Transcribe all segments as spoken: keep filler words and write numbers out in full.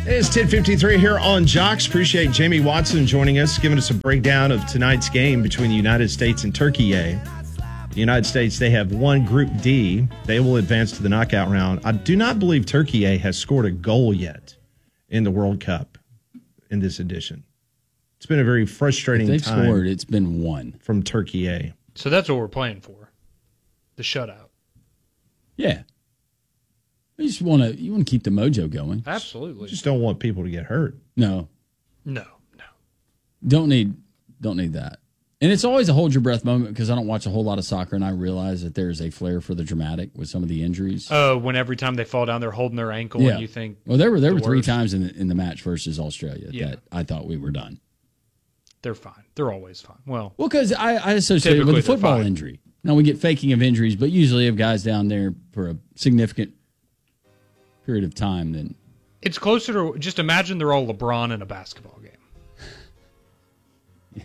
It's ten fifty-three here on Jocks. Appreciate Jamie Watson joining us, giving us a breakdown of tonight's game between the United States and Turkey. The United States, they have won Group D. They will advance to the knockout round. I do not believe Turkey has scored a goal yet in the World Cup in this edition. It's been a very frustrating if they've time. Scored, it's been one from Turkey. So that's what we're playing for, the shutout. Yeah. You just want to you want to keep the mojo going. Absolutely. You just don't want people to get hurt. No. No, no. Don't need don't need that. And it's always a hold your breath moment because I don't watch a whole lot of soccer and I realize that there's a flair for the dramatic with some of the injuries. Oh, uh, when every time they fall down, they're holding their ankle yeah. and you think. Well, there were there the were three worst. times in the, in the match versus Australia yeah. that I thought we were done. They're fine. They're always fine. Well, well, because I, I associate it with a football injury. Now we get faking of injuries, but usually have guys down there for a significant period of time. Then it's closer to just imagine they're all LeBron in a basketball game. yeah.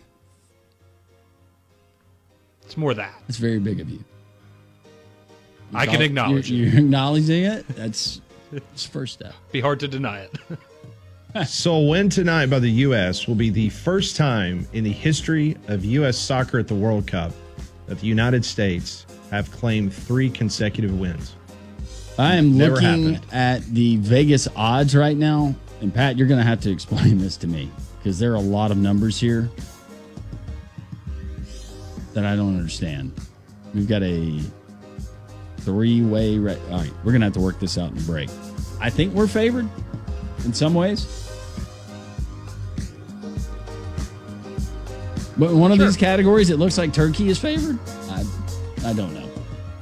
It's more that. That's very big of you. you I can acknowledge you're, it. You're acknowledging it. That's it's the first step. Be hard to deny it. So a win tonight by the U S will be the first time in the history of U S soccer at the World Cup that the United States have claimed three consecutive wins. I am Never looking happened. at the Vegas odds right now, and Pat, you're going to have to explain this to me because there are a lot of numbers here that I don't understand. We've got a three-way. Re- All right, we're going to have to work this out in the break. I think we're favored in some ways. But in one of Sure. these categories, it looks like Turkey is favored. I, I don't know.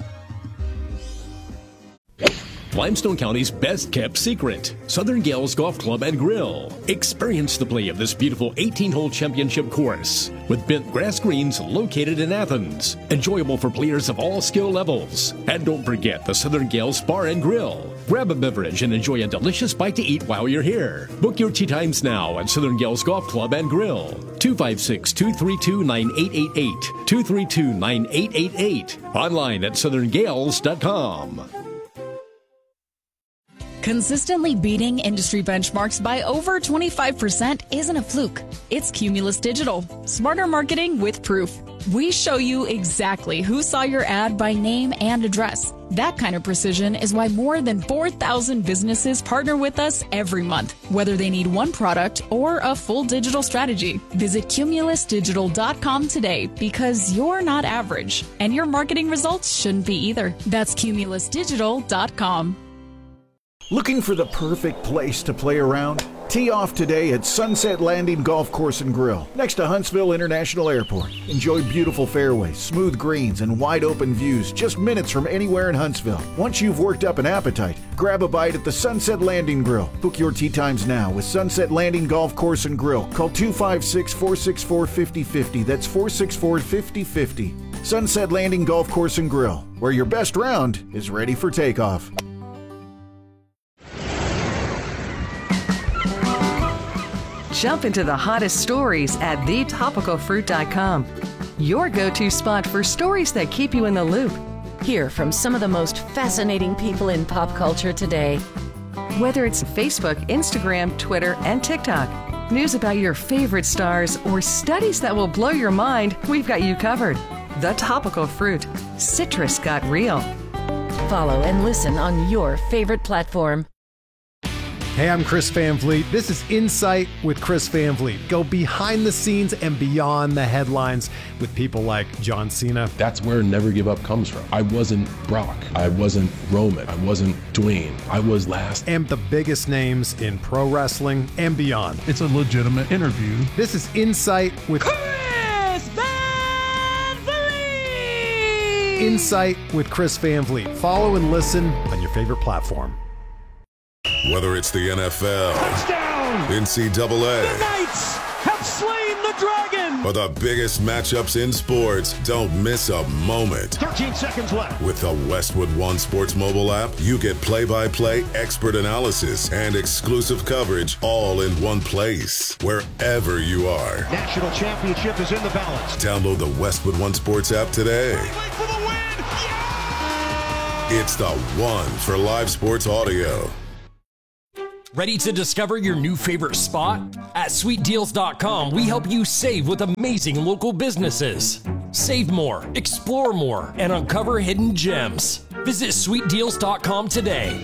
Limestone County's best-kept secret, Southern Gales Golf Club and Grill. Experience the play of this beautiful eighteen-hole championship course with bent grass greens located in Athens. Enjoyable for players of all skill levels. And don't forget the Southern Gales Bar and Grill. Grab a beverage and enjoy a delicious bite to eat while you're here. Book your tee times now at Southern Gales Golf Club and Grill. two five six, two three two, nine eight eight eight. two three two, nine eight eight eight. Online at southern gales dot com. Consistently beating industry benchmarks by over twenty-five percent isn't a fluke. It's Cumulus Digital. Smarter marketing with proof. We show you exactly who saw your ad by name and address. That kind of precision is why more than four thousand businesses partner with us every month, whether they need one product or a full digital strategy. Visit cumulus digital dot com today because you're not average, and your marketing results shouldn't be either. That's cumulus digital dot com. Looking for the perfect place to play around? Tee off today at Sunset Landing Golf Course and Grill, next to Huntsville International Airport. Enjoy beautiful fairways, smooth greens, and wide open views just minutes from anywhere in Huntsville. Once you've worked up an appetite, grab a bite at the Sunset Landing Grill. Book your tee times now with Sunset Landing Golf Course and Grill. Call two five six, four six four, five zero five zero. That's four six four, five zero five zero. Sunset Landing Golf Course and Grill, where your best round is ready for takeoff. Jump into the hottest stories at the topical fruit dot com. Your go-to spot for stories that keep you in the loop. Hear from some of the most fascinating people in pop culture today. Whether it's Facebook, Instagram, Twitter, and TikTok, news about your favorite stars, or studies that will blow your mind, we've got you covered. The Topical Fruit. Citrus got real. Follow and listen on your favorite platform. Hey, I'm Chris Van Vliet. This is Insight with Chris Van Vliet. Go behind the scenes and beyond the headlines with people like John Cena. That's where Never Give Up comes from. I wasn't Brock. I wasn't Roman. I wasn't Dwayne. I was last. And the biggest names in pro wrestling and beyond. It's a legitimate interview. This is Insight with Chris Van Vliet. Insight with Chris Van Vliet. Follow and listen on your favorite platform. Whether it's the N F L, touchdown, N C double A, the Knights have slain the dragon, or the biggest matchups in sports, don't miss a moment. thirteen seconds left. With the Westwood One Sports mobile app, you get play-by-play, expert analysis, and exclusive coverage all in one place, wherever you are. National championship is in the balance. Download the Westwood One Sports app today. For the win. Yeah! It's the one for live sports audio. Ready to discover your new favorite spot? At sweet deals dot com, we help you save with amazing local businesses. Save more, explore more, and uncover hidden gems. Visit sweet deals dot com today.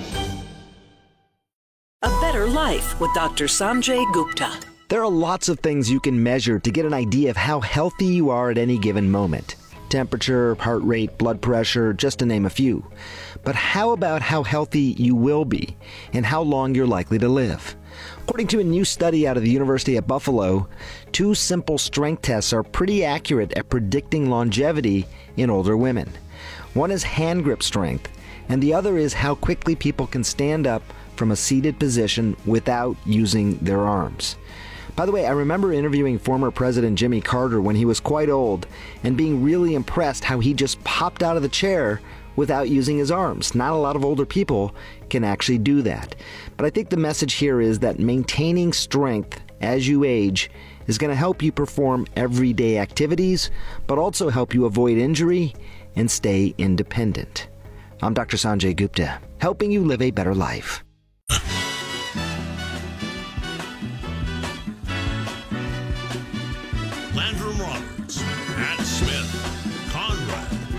A better life with Doctor Sanjay Gupta. There are lots of things you can measure to get an idea of how healthy you are at any given moment. Temperature, heart rate, blood pressure, just to name a few. But how about how healthy you will be and how long you're likely to live? According to a new study out of the University of Buffalo, two simple strength tests are pretty accurate at predicting longevity in older women. One is hand grip strength, and the other is how quickly people can stand up from a seated position without using their arms. By the way, I remember interviewing former President Jimmy Carter when he was quite old and being really impressed how he just popped out of the chair without using his arms. Not a lot of older people can actually do that. But I think the message here is that maintaining strength as you age is going to help you perform everyday activities, but also help you avoid injury and stay independent. I'm Doctor Sanjay Gupta, helping you live a better life.